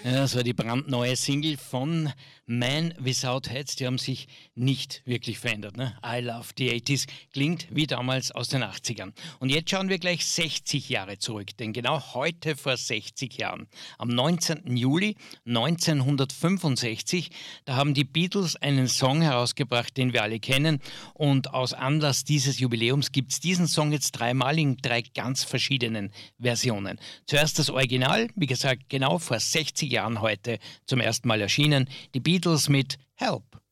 Ja, das war die brandneue Single von Man Without Hats. Die haben sich nicht wirklich verändert. Ne? I Love the 80s klingt wie damals aus den 80ern. Und jetzt schauen wir gleich 60 Jahre zurück. Denn genau heute vor 60 Jahren, am 19. Juli 1965, da haben die Beatles einen Song herausgebracht, den wir alle kennen. Und aus Anlass dieses Jubiläums gibt es diesen Song jetzt dreimal in drei ganz verschiedenen Versionen. Zuerst das Original, wie gesagt, genau vor 60 Jahren heute zum ersten Mal erschienen. Die Beatles mit Help.